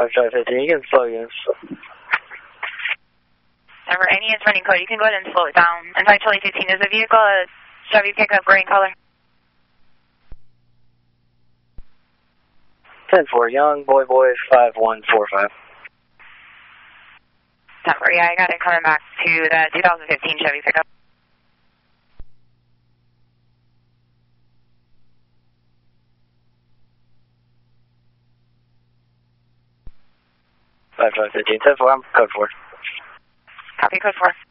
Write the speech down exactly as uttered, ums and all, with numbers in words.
five five fifteen, you can slow again. Number any is running code. You can go ahead and slow it down. And five twenty fifteen is a vehicle, a Chevy pickup, gray in color. ten four, Young, Boy Boy, five one four five. Number, yeah, I got it coming back to the two thousand fifteen Chevy pickup. five five fifteen, ten four, I'm code four. Copy, code four.